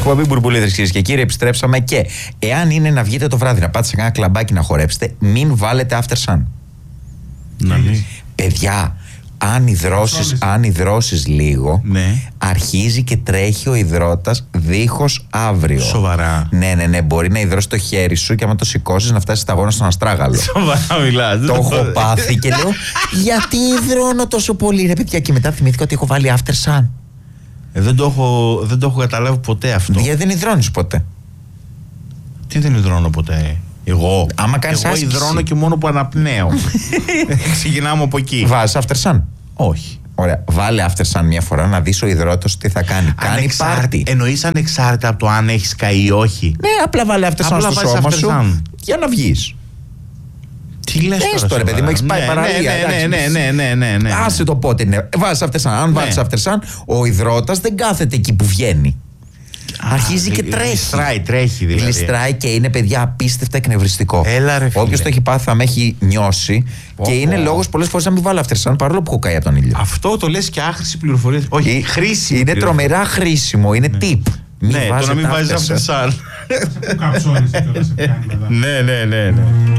Εκπομπή Μπουρμπουλίδες, κυρίες και κύριοι, επιστρέψαμε και εάν είναι να βγείτε το βράδυ να πάτε σε ένα κλαμπάκι να χορέψετε, μην βάλετε after sun. Να μην. Παιδιά, αν υδρώσεις λίγο, ναι, αρχίζει και τρέχει ο υδρότας δίχως αύριο. Σοβαρά. Ναι. Μπορεί να υδρώσει το χέρι σου και άμα το σηκώσεις να φτάσει σταγόνα στον αστράγαλο. Σοβαρά μιλάς. Το έχω πάθει και λέω, γιατί υδρώνω τόσο πολύ, ρε παιδιά. Και μετά θυμήθηκα ότι έχω βάλει after sun. Δεν το έχω καταλάβει ποτέ αυτό. Γιατί δεν υδρώνεις ποτέ. Τι δεν υδρώνω ποτέ. Εγώ άσκηση. υδρώνω και μόνο που αναπνέω. Ξεκινάμε από εκεί. Βάζεις after sun. Όχι. Ωραία. Βάλε after sun μια φορά να δεις ο υδρότος τι θα κάνει. Κάνει πάρτι. Εννοείς ανεξάρτητα από το αν έχεις καεί ή όχι. Ναι, απλά βάλε after sun στο σώμα σου για να βγεις. Τι λες τώρα, ρε παιδί μου, έχεις πάει παραλία. Ναι. Άσε το πότε είναι. Βάζεις after sun. Αν βάλεις after sun, ο υδρότας δεν κάθεται εκεί που βγαίνει. Αρχίζει και τρέχει. Τρέχει δηλαδή. Γλιστράει και είναι, παιδιά, απίστευτα εκνευριστικό. Έλα, ρε φίλε. Όποιος το έχει πάθει θα με έχει νιώσει. Και είναι λόγος πολλές φορές να μην βάλω after sun παρόλο που έχω καεί από τον ήλιο. Αυτό το λες και άχρηση πληροφορία. Όχι, χρήσιμη. Είναι τρομερά χρήσιμο. Είναι tip. Ναι, το να μην βάζεις after sun. Ναι.